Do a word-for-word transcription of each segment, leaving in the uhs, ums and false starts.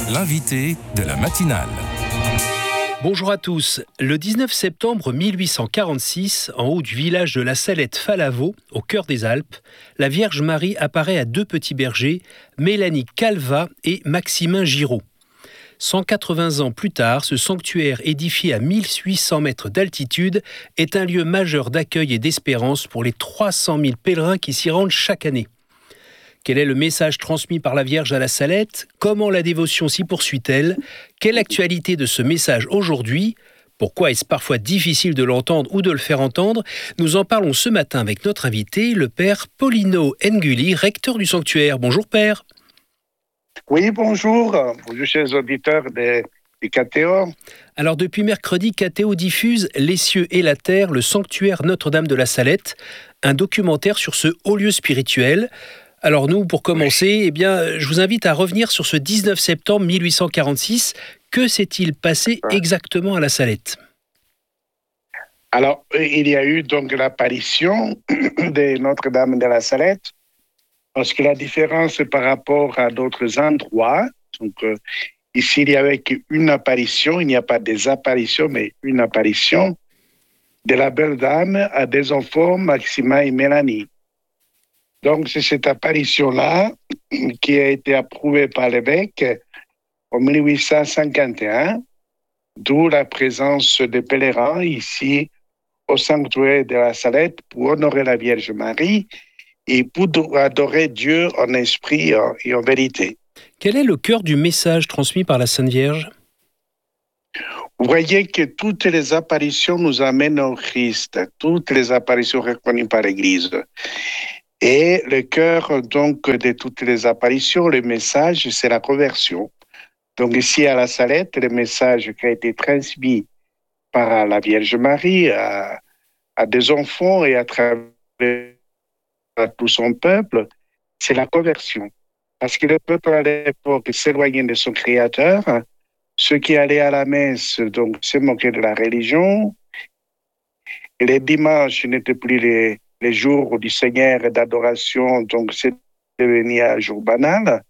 L'invité de la matinale. Bonjour à tous. Le dix-neuf septembre mille huit cent quarante-six, en haut du village de la Salette-Falavo, au cœur des Alpes, la Vierge Marie apparaît à deux petits bergers, Mélanie Calva et Maximin Giraud. cent quatre-vingts ans plus tard, ce sanctuaire édifié à mille huit cents mètres d'altitude est un lieu majeur d'accueil et d'espérance pour les trois cent mille pèlerins qui s'y rendent chaque année. Quel est le message transmis par la Vierge à la Salette ? Comment la dévotion s'y poursuit-elle ? Quelle actualité de ce message aujourd'hui ? Pourquoi est-ce parfois difficile de l'entendre ou de le faire entendre ? Nous en parlons ce matin avec notre invité, le père Paulino Nguli, recteur du sanctuaire. Bonjour père. Oui, bonjour. Bonjour chers auditeurs de, de K T O. Alors depuis mercredi, K T O diffuse Les cieux et la terre, le sanctuaire Notre-Dame de la Salette, un documentaire sur ce haut lieu spirituel. Alors nous, pour commencer, eh bien, je vous invite à revenir sur ce dix-neuf septembre mille huit cent quarante-six. Que s'est-il passé exactement à la Salette ? Alors, il y a eu donc l'apparition de Notre-Dame de la Salette, parce que la différence par rapport à d'autres endroits, donc euh, ici il y avait qu'une apparition, il n'y a pas des apparitions, mais une apparition de la belle dame à des enfants, Maximin et Mélanie. Donc, c'est cette apparition-là qui a été approuvée par l'évêque en mille huit cent cinquante et un, d'où la présence des pèlerins ici au sanctuaire de la Salette pour honorer la Vierge Marie et pour adorer Dieu en esprit et en vérité. Quel est le cœur du message transmis par la Sainte Vierge ? Vous voyez que toutes les apparitions nous amènent au Christ, toutes les apparitions reconnues par l'Église. Et le cœur donc de toutes les apparitions, le message, c'est la conversion. Donc ici à la Salette, le message qui a été transmis par la Vierge Marie à, à des enfants et à travers à tout son peuple, c'est la conversion. Parce que le peuple à l'époque s'éloignait de son Créateur, ceux qui allaient à la messe donc se moquaient de la religion, et les dimanches n'étaient plus les les jours du Seigneur et d'adoration, donc c'est devenu un jour banal.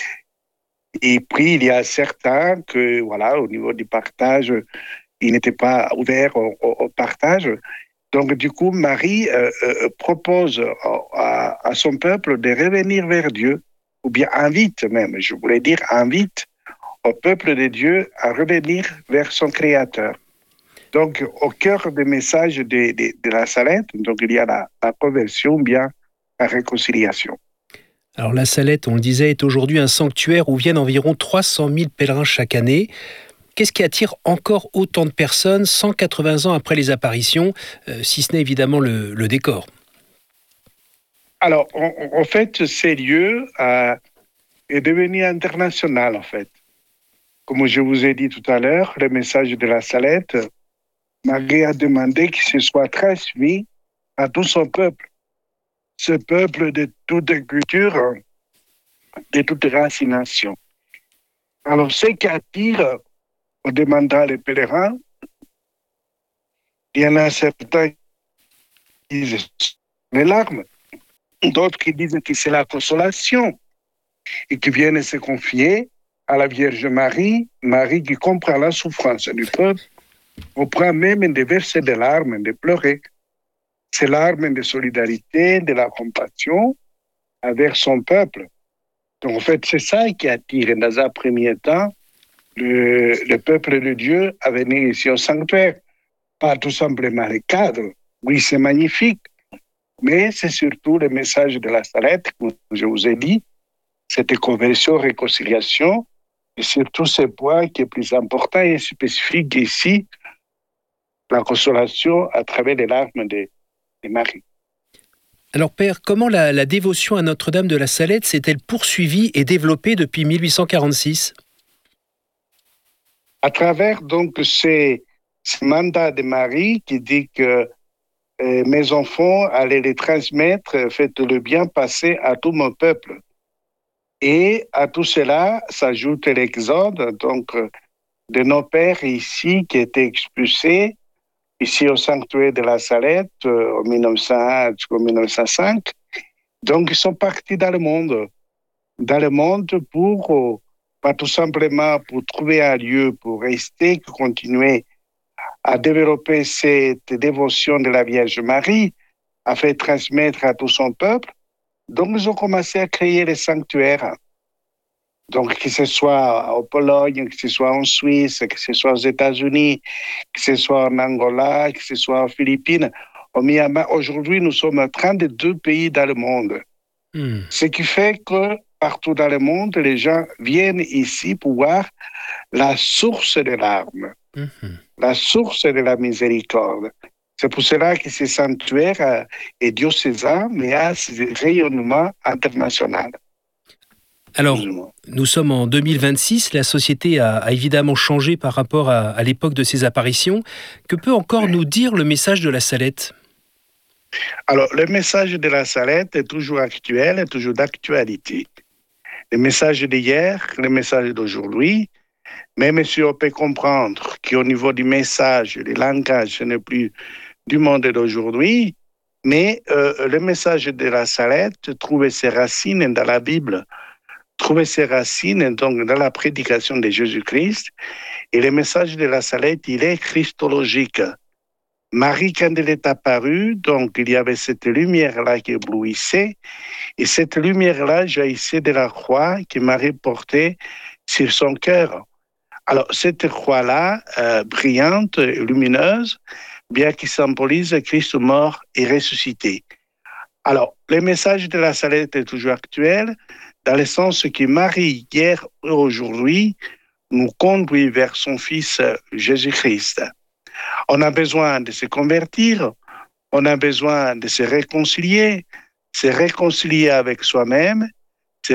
Et puis, il y a certains que, voilà, au niveau du partage, ils n'étaient pas ouverts au, au, au partage. Donc, du coup, Marie euh, euh, propose à, à son peuple de revenir vers Dieu, ou bien invite même, je voulais dire invite au peuple de Dieu à revenir vers son Créateur. Donc, au cœur des messages de, de, de la Salette, donc il y a la, la conversion, bien la réconciliation. Alors la Salette, on le disait, est aujourd'hui un sanctuaire où viennent environ trois cent mille pèlerins chaque année. Qu'est-ce qui attire encore autant de personnes cent quatre-vingts ans après les apparitions, euh, si ce n'est évidemment le, le décor ? Alors, en, en fait, ces lieux euh, est devenu international, en fait. Comme je vous ai dit tout à l'heure, le message de la Salette, Marie a demandé que ce soit transmis à tout son peuple. Ce peuple de toute culture, de toute race et nation. Alors, ce qui attire, en demandant les pèlerins, il y en a certains qui disent les larmes, d'autres qui disent que c'est la consolation et qui viennent se confier à la Vierge Marie, Marie qui comprend la souffrance du peuple. On prend même de verser des larmes, de pleurer. C'est larmes de solidarité, de la compassion envers son peuple. Donc, en fait, c'est ça qui attire, dans un premier temps, le, le peuple de Dieu à venir ici au sanctuaire. Pas tout simplement le cadre. Oui, c'est magnifique, mais c'est surtout le message de la Salette, comme je vous ai dit, cette conversion, réconciliation, et surtout ce point qui est plus important et spécifique ici, la consolation à travers les larmes de, de Marie. Alors Père, comment la, la dévotion à Notre-Dame de la Salette s'est-elle poursuivie et développée depuis mille huit cent quarante-six ? À travers donc ces, ces mandats de Marie qui dit que euh, mes enfants, allez les transmettre, faites le bien passer à tout mon peuple. Et à tout cela s'ajoute l'exode donc de nos pères ici qui étaient expulsés ici au sanctuaire de la Salette euh, en mille neuf cent un jusqu'en mille neuf cent cinq. Donc, ils sont partis dans le monde, dans le monde pour pas tout simplement pour trouver un lieu pour rester, pour continuer à développer cette dévotion de la Vierge Marie, à faire transmettre à tout son peuple. Donc, ils ont commencé à créer les sanctuaires. Donc, que ce soit en Pologne, que ce soit en Suisse, que ce soit aux États-Unis, que ce soit en Angola, que ce soit en Philippines, au Myanmar. Aujourd'hui, nous sommes à trente-deux pays dans le monde. Mm. Ce qui fait que partout dans le monde, les gens viennent ici pour voir la source de larmes, mm-hmm. la source de la miséricorde. C'est pour cela que ce sanctuaire est diocésain, mais a ce rayonnement international. Alors, nous sommes en deux mille vingt-six, la société a, a évidemment changé par rapport à, à l'époque de ces apparitions. Que peut encore oui. nous dire le message de la Salette ? Alors, le message de la Salette est toujours actuel, est toujours d'actualité. Le message d'hier, le message d'aujourd'hui, même si on peut comprendre qu'au niveau du message, du langage, ce n'est plus du monde d'aujourd'hui, mais euh, le message de la Salette trouve ses racines dans la Bible, trouve ses racines donc dans la prédication de Jésus-Christ, et le message de la Salette, il est christologique. Marie, quand elle est apparue, donc il y avait cette lumière-là qui éblouissait, et cette lumière-là jaillissait de la croix que Marie portait sur son cœur. Alors, cette croix-là, euh, brillante, lumineuse, bien qu'il symbolise Christ mort et ressuscité. Alors, le message de la Salette est toujours actuel, dans le sens que Marie, hier et aujourd'hui, nous conduit vers son Fils Jésus-Christ. On a besoin de se convertir, on a besoin de se réconcilier, se réconcilier avec soi-même